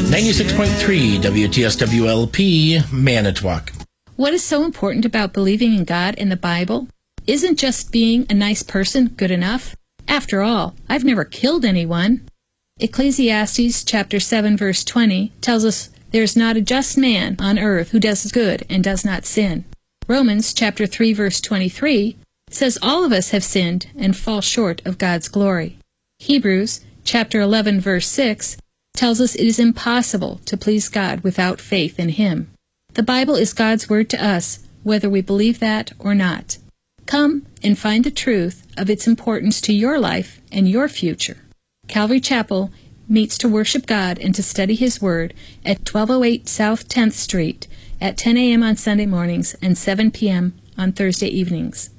96.3 WTSWLP, Manitowoc. What is so important about believing in God and the Bible? Isn't just being a nice person good enough? After all, I've never killed anyone. Ecclesiastes chapter 7 verse 20 tells us there is not a just man on earth who does good and does not sin. Romans chapter 3 verse 23 says all of us have sinned and fall short of God's glory. Hebrews chapter 11 verse 6 tells us it is impossible to please God without faith in Him. The Bible is God's word to us, whether we believe that or not. Come and find the truth of its importance to your life and your future. Calvary Chapel meets to worship God and to study His Word at 1208 South 10th Street at 10 a.m. on Sunday mornings and 7 p.m. on Thursday evenings.